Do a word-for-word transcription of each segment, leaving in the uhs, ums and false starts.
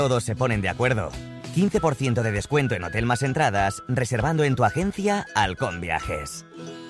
Todos se ponen de acuerdo. quince por ciento de descuento en hotel más entradas, reservando en tu agencia Halcón Viajes.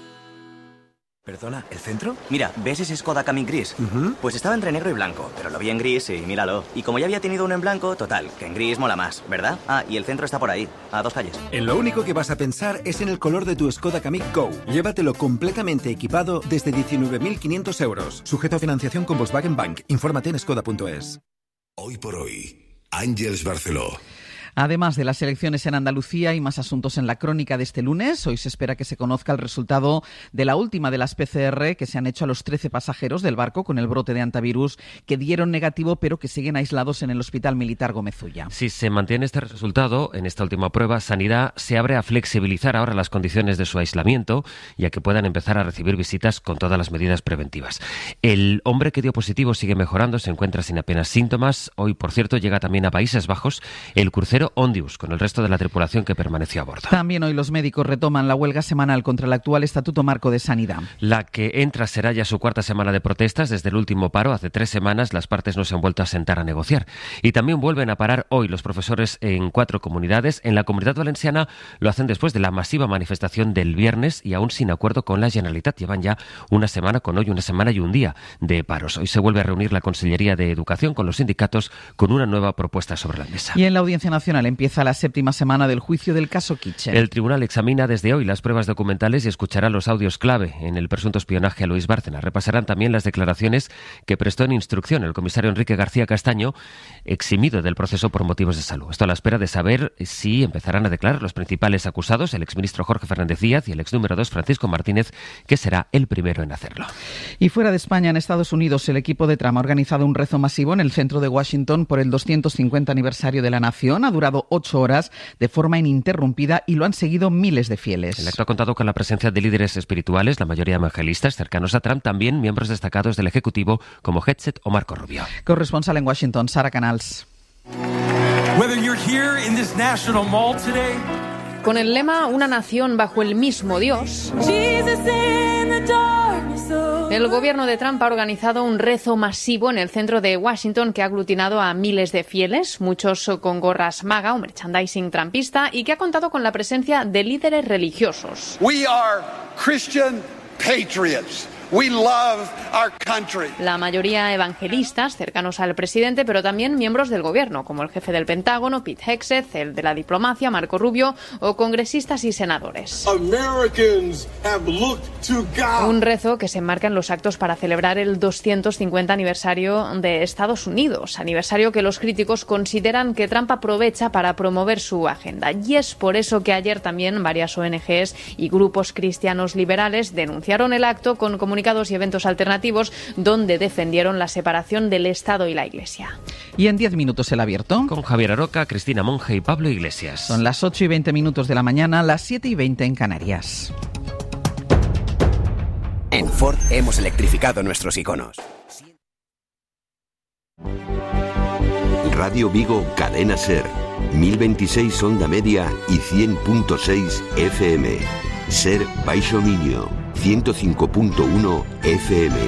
Perdona, ¿el centro? Mira, ¿ves ese Skoda Kamiq gris? Uh-huh. Pues estaba entre negro y blanco, pero lo vi en gris y míralo. Y como ya había tenido uno en blanco, total, que en gris mola más, ¿verdad? Ah, y el centro está por ahí, a dos calles. En lo único que vas a pensar es en el color de tu Skoda Kamiq Go. Llévatelo completamente equipado desde diecinueve mil quinientos euros. Sujeto a financiación con Volkswagen Bank. Infórmate en skoda punto es. Hoy por hoy, Àngels Barceló. Además de las elecciones en Andalucía y más asuntos en la crónica de este lunes, hoy se espera que se conozca el resultado de la última de las P C R que se han hecho a los trece pasajeros del barco con el brote de antivirus que dieron negativo pero que siguen aislados en el Hospital Militar Gómez Ulla. Si se mantiene este resultado, en esta última prueba, Sanidad se abre a flexibilizar ahora las condiciones de su aislamiento y a que puedan empezar a recibir visitas con todas las medidas preventivas. El hombre que dio positivo sigue mejorando, se encuentra sin apenas síntomas. Hoy, por cierto, llega también a Países Bajos el crucero Ondius, con el resto de la tripulación que permaneció a bordo. También hoy los médicos retoman la huelga semanal contra el actual Estatuto Marco de Sanidad. La que entra será ya su cuarta semana de protestas. Desde el último paro, hace tres semanas, las partes no se han vuelto a sentar a negociar. Y también vuelven a parar hoy los profesores en cuatro comunidades. En la Comunidad Valenciana lo hacen después de la masiva manifestación del viernes y aún sin acuerdo con la Generalitat. Llevan ya una semana con hoy, una semana y un día de paros. Hoy se vuelve a reunir la Consellería de Educación con los sindicatos con una nueva propuesta sobre la mesa. Y en la Audiencia Nacional empieza la séptima semana del juicio del caso Kitchen. El tribunal examina desde hoy las pruebas documentales y escuchará los audios clave en el presunto espionaje a Luis Bárcena. Repasarán también las declaraciones que prestó en instrucción el comisario Enrique García Castaño, eximido del proceso por motivos de salud. Esto a la espera de saber si empezarán a declarar los principales acusados, el exministro Jorge Fernández Díaz y el ex número dos Francisco Martínez, que será el primero en hacerlo. Y fuera de España, en Estados Unidos, el equipo de Trump ha organizado un rezo masivo en el centro de Washington por el doscientos cincuenta aniversario de la nación. Ha durado ocho horas de forma ininterrumpida y lo han seguido miles de fieles. El acto ha contado con la presencia de líderes espirituales, la mayoría evangelistas cercanos a Trump, también miembros destacados del Ejecutivo como Hegseth o Marco Rubio. Corresponsal en Washington, Sara Canals. Con el lema Una nación bajo el mismo Dios, el gobierno de Trump ha organizado un rezo masivo en el centro de Washington que ha aglutinado a miles de fieles, muchos con gorras MAGA o merchandising trumpista, y que ha contado con la presencia de líderes religiosos. We are Christian patriots. We love our country. La mayoría evangelistas, cercanos al presidente, pero también miembros del gobierno, como el jefe del Pentágono, Pete Hegseth, el de la diplomacia, Marco Rubio, o congresistas y senadores. Americans have looked to God. Un rezo que se enmarca en los actos para celebrar el doscientos cincuenta aniversario de Estados Unidos, aniversario que los críticos consideran que Trump aprovecha para promover su agenda. Y es por eso que ayer también varias O N Ges y grupos cristianos liberales denunciaron el acto con comunicaciones y eventos alternativos donde defendieron la separación del Estado y la Iglesia. Y en diez minutos el abierto. Con Javier Aroca, Cristina Monge y Pablo Iglesias. Son las ocho y veinte minutos de la mañana, las siete y veinte en Canarias. En Ford hemos electrificado nuestros iconos. Radio Vigo, Cadena Ser, mil veintiséis onda media y cien punto seis F M. Ser Baixo Miño, ciento cinco punto uno F M.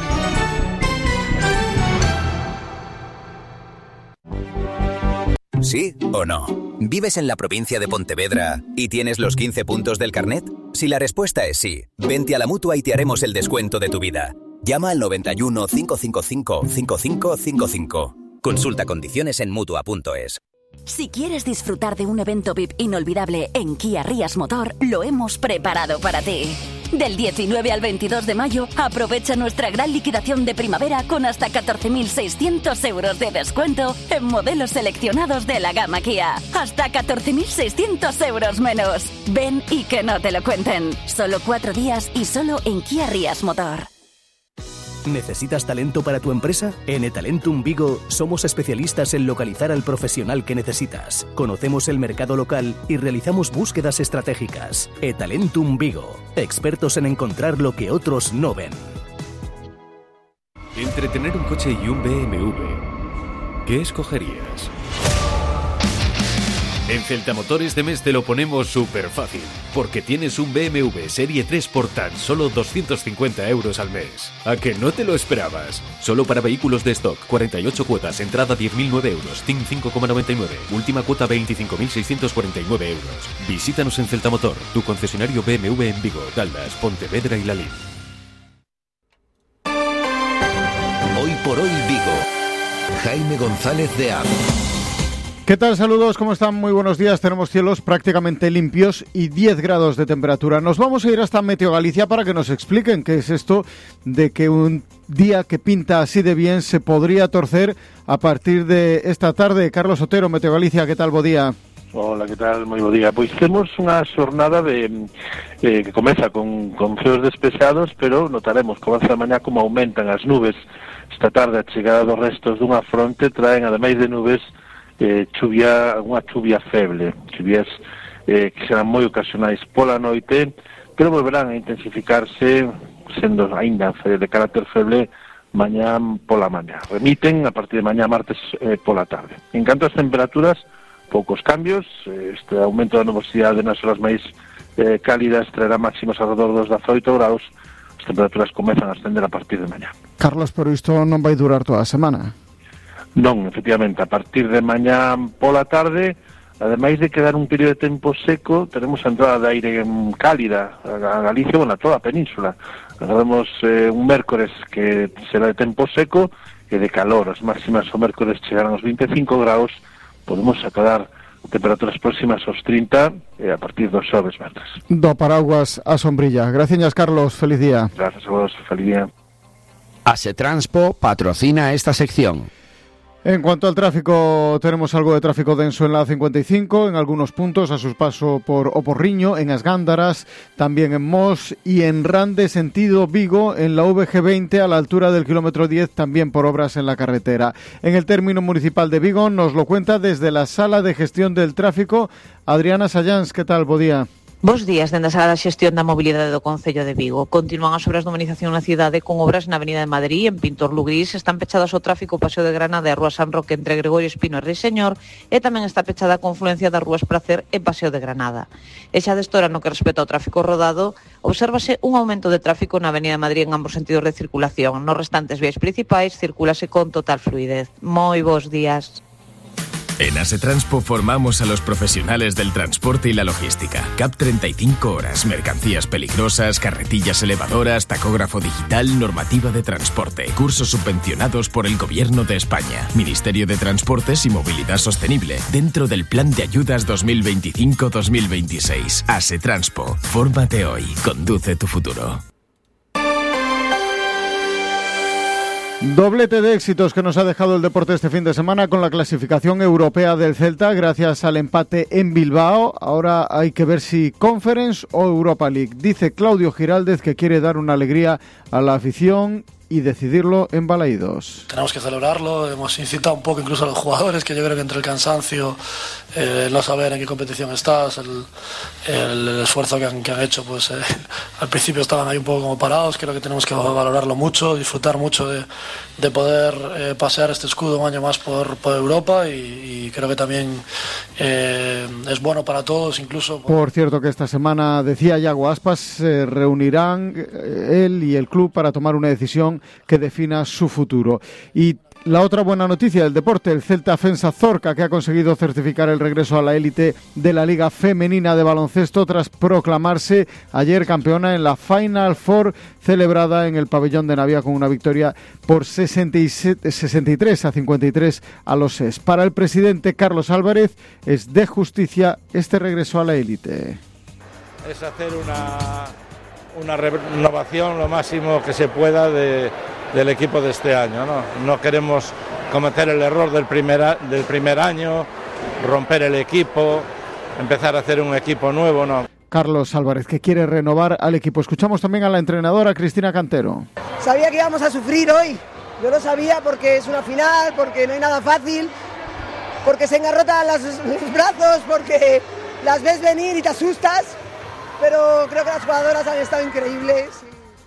¿Sí o no? ¿Vives en la provincia de Pontevedra y tienes los quince puntos del carnet? Si la respuesta es sí, vente a la Mutua y te haremos el descuento de tu vida. Llama al noventa y uno, cinco cinco cinco, cinco cinco cinco cinco. Consulta condiciones en Mutua punto es. Si quieres disfrutar de un evento V I P inolvidable en Kia Rías Motor, lo hemos preparado para ti. Del diecinueve al veintidós de mayo, aprovecha nuestra gran liquidación de primavera con hasta catorce mil seiscientos euros de descuento en modelos seleccionados de la gama Kia. Hasta catorce mil seiscientos euros menos. Ven y que no te lo cuenten. Solo cuatro días y solo en Kia Rías Motor. ¿Necesitas talento para tu empresa? En eTalentum Vigo somos especialistas en localizar al profesional que necesitas. Conocemos el mercado local y realizamos búsquedas estratégicas. eTalentum Vigo, expertos en encontrar lo que otros no ven. Entre tener un coche y un B M W, ¿qué escogerías? En Celtamotor este mes te lo ponemos súper fácil, porque tienes un B M W Serie tres por tan solo doscientos cincuenta euros al mes. ¿A que no te lo esperabas? Solo para vehículos de stock, cuarenta y ocho cuotas, entrada diez mil nueve euros, T I N cinco coma noventa y nueve, última cuota veinticinco mil seiscientos cuarenta y nueve euros. Visítanos en Celtamotor, tu concesionario B M W en Vigo, Caldas, Pontevedra y Lalín. Hoy por hoy Vigo. Jaime González de A M. ¿Qué tal? Saludos, ¿cómo están? Muy buenos días. Tenemos cielos prácticamente limpios y diez grados de temperatura. Nos vamos a ir hasta Meteo Galicia para que nos expliquen qué es esto de que un día que pinta así de bien se podría torcer a partir de esta tarde. Carlos Otero, Meteo Galicia, ¿qué tal? Bo día. Hola, que tal? Moi bo día. Pois temos unha xornada de eh, que comeza con, con ceos despejados, pero notaremos como esta mañá como aumentan as nubes. Esta tarde a chegada dos restos dunha fronte traen, ademais de nubes, eh, chuvia, unha chuvia feble, chuvias eh, que serán moi ocasionais pola noite, pero volverán a intensificarse, sendo aínda de carácter feble, mañá pola mañá. Remiten a partir de mañá martes eh, pola tarde. En canto ás temperaturas, poucos cambios, este aumento da nubosidade nas horas máis eh, cálidas traerá máximos alrededor dos dezaoito graus, as temperaturas comezan a ascender a partir de mañá. Carlos, pero isto non vai durar toda a semana? Non, efectivamente, a partir de mañá pola tarde, ademais de quedar un período de tempo seco, teremos a entrada de aire cálida a Galicia, bueno, a toda a península. Agardamos eh, un mércores que será de tempo seco e de calor. As máximas o mércores chegarán aos vinte e cinco graus, podemos acadar temperaturas próximas aos trinta e a partir dos xoves venres. Do paraguas a sombrilla. Gracias, Carlos. Feliz día. Gracias a vos. Feliz día. Asetranspo patrocina esta sección. En cuanto al tráfico, tenemos algo de tráfico denso en la cincuenta y cinco, en algunos puntos a su paso por Oporriño, en As Gándaras, también en Mos y en Rande, sentido Vigo, en la V G veinte a la altura del kilómetro diez, también por obras en la carretera. En el término municipal de Vigo nos lo cuenta desde la Sala de Gestión del Tráfico, Adriana Sayans. ¿Qué tal? Bo día. Bos días, dende a Sala de Xestión da Mobilidade do Concello de Vigo. Continúan as obras de humanización na cidade con obras na Avenida de Madrid, en Pintor Lugrís, están pechadas ao tráfico o Paseo de Granada e a Rúa San Roque entre Gregorio Espino e Rei Señor, e tamén está pechada a confluencia das Rúas Pracer e Paseo de Granada. E xa destora no que respecta ao tráfico rodado, obsérvase un aumento de tráfico na Avenida de Madrid en ambos sentidos de circulación. Nos restantes vías principais circulase con total fluidez. Moi bons días. En Asetranspo formamos a los profesionales del transporte y la logística. C A P treinta y cinco horas, mercancías peligrosas, carretillas elevadoras, tacógrafo digital, normativa de transporte. Cursos subvencionados por el Gobierno de España. Ministerio de Transportes y Movilidad Sostenible. Dentro del Plan de Ayudas dos mil veinticinco dos mil veintiséis. Asetranspo. Fórmate hoy. Conduce tu futuro. Doblete de éxitos que nos ha dejado el deporte este fin de semana con la clasificación europea del Celta gracias al empate en Bilbao. Ahora hay que ver si Conference o Europa League. Dice Claudio Giraldez que quiere dar una alegría a la afición y decidirlo en Balaídos. Tenemos que celebrarlo, hemos incitado un poco incluso a los jugadores, que yo creo que entre el cansancio, eh, no saber en qué competición estás, el, el, el esfuerzo que han, que han hecho, pues eh, al principio estaban ahí un poco como parados. Creo que tenemos que valorarlo mucho, disfrutar mucho de, de poder eh, pasear este escudo un año más por, por Europa y, y creo que también eh, es bueno para todos, incluso. Por cierto que esta semana, decía Iago Aspas, se reunirán eh, él y el club para tomar una decisión que defina su futuro. Y la otra buena noticia del deporte, el Celta Fensa Zorca, que ha conseguido certificar el regreso a la élite de la Liga Femenina de Baloncesto tras proclamarse ayer campeona en la Final Four celebrada en el pabellón de Navia con una victoria por sesenta y siete, sesenta y tres a cincuenta y tres a los S E S. Para el presidente Carlos Álvarez es de justicia este regreso a la élite. Es hacer una... una renovación lo máximo que se pueda de, del equipo de este año, ¿no? No queremos cometer el error del primer, del primer año, romper el equipo, empezar a hacer un equipo nuevo, ¿no? Carlos Álvarez, que quiere renovar al equipo. Escuchamos también a la entrenadora Cristina Cantero. Sabía que íbamos a sufrir hoy, yo lo sabía porque es una final, porque no hay nada fácil, porque se engarrotan los, los brazos, porque las ves venir y te asustas. Pero creo que las jugadoras han estado increíbles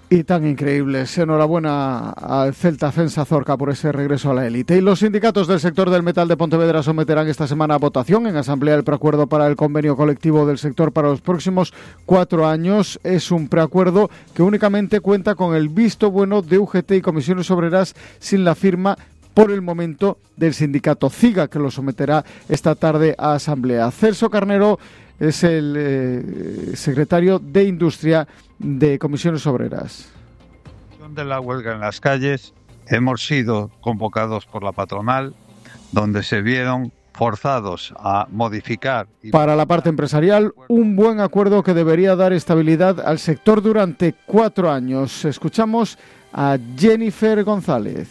Y tan increíbles. Enhorabuena al Celta Fensa Zorca por ese regreso a la élite. Y los sindicatos del sector del metal de Pontevedra someterán esta semana a votación en asamblea el preacuerdo para el convenio colectivo del sector para los próximos cuatro años. Es un preacuerdo que únicamente cuenta con el visto bueno de U G T y Comisiones Obreras, sin la firma por el momento del sindicato CIGA, que lo someterá esta tarde a asamblea. Celso Carnero es el eh, secretario de Industria de Comisiones Obreras. De la huelga en las calles, hemos sido convocados por la patronal, donde se vieron forzados a modificar. Para la parte empresarial, un buen acuerdo que debería dar estabilidad al sector durante cuatro años. Escuchamos a Jennifer González.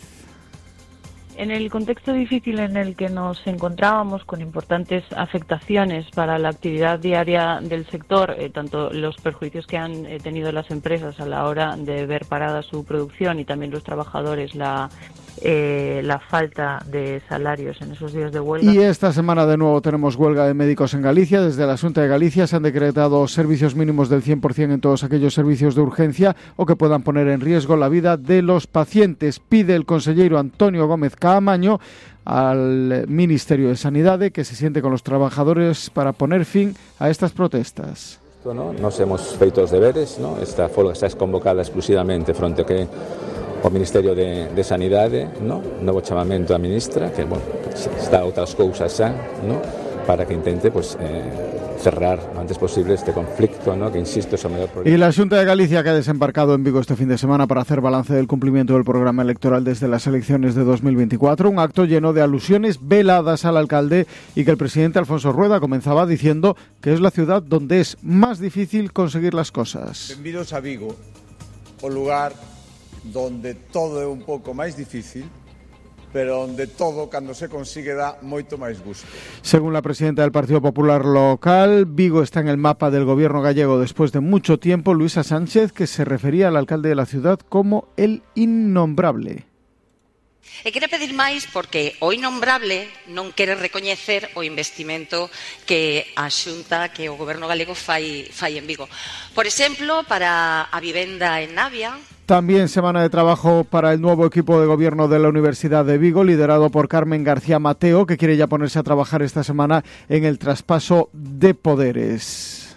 En el contexto difícil en el que nos encontrábamos, con importantes afectaciones para la actividad diaria del sector, eh, tanto los perjuicios que han eh, tenido las empresas a la hora de ver parada su producción y también los trabajadores, la, eh, la falta de salarios en esos días de huelga. Y esta semana de nuevo tenemos huelga de médicos en Galicia. Desde la Xunta de Galicia se han decretado servicios mínimos del cien por ciento en todos aquellos servicios de urgencia o que puedan poner en riesgo la vida de los pacientes. Pide el conselleiro Antonio Gómez Caamaño al Ministerio de Sanidade que se siente con los trabajadores para poner fin a estas protestas. ¿No? Nos hemos feito os deberes, ¿no? Esta folga está convocada exclusivamente fronte que o Ministerio de, de Sanidade, ¿no? Novo chamamento á ministra, que, bueno, está outras cousas xa, ¿no? Para que intente, pues, eh, cerrar lo antes posible este conflicto, ¿no? Que, insisto, es el mayor problema. Y la Xunta de Galicia, que ha desembarcado en Vigo este fin de semana para hacer balance del cumplimiento del programa electoral desde las elecciones de dos mil veinticuatro, un acto lleno de alusiones veladas al alcalde y que el presidente Alfonso Rueda comenzaba diciendo que es la ciudad donde es más difícil conseguir las cosas. Benvidos a Vigo, o lugar donde todo é un pouco máis difícil, pero onde todo, cando se consigue, dá moito máis gusto. Según la presidenta del Partido Popular local, Vigo está en el mapa del gobierno gallego después de mucho tiempo. Luisa Sánchez, que se refería al alcalde de la ciudad como el innombrable. E quere pedir máis porque o innombrable non quere recoñecer o investimento que a Xunta, que o goberno galego fai, fai en Vigo. Por exemplo, para a vivenda en Navia. También semana de trabajo para el nuevo equipo de gobierno de la Universidad de Vigo, liderado por Carmen García Mateo, que quiere ya ponerse a trabajar esta semana en el traspaso de poderes.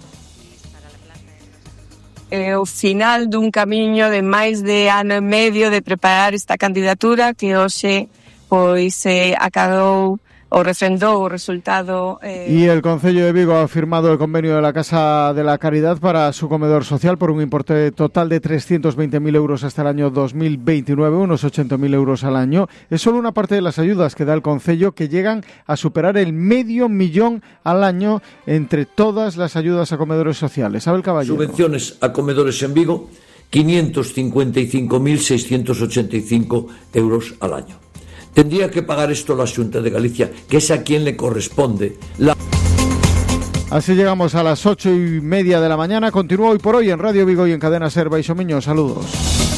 É o final dun camiño de máis de ano e medio de preparar esta candidatura que hoxe pois eh, acabou o refrendou o resultado. Eh... Y el Concello de Vigo ha firmado el convenio de la Casa de la Caridad para su comedor social por un importe total de trescientos veinte mil euros hasta el año dos mil veintinueve, unos ochenta mil euros al año. Es solo una parte de las ayudas que da el Concello, que llegan a superar el medio millón al año entre todas las ayudas a comedores sociales. Abel Caballero. Subvenciones a comedores en Vigo, quinientos cincuenta y cinco mil seiscientos ochenta y cinco euros al año. Tendría que pagar esto la Xunta de Galicia, que es a quien le corresponde. La... Así llegamos a las ocho y media de la mañana. Continúa Hoy por Hoy en Radio Vigo y en Cadena Ser. Baixo Miño, saludos.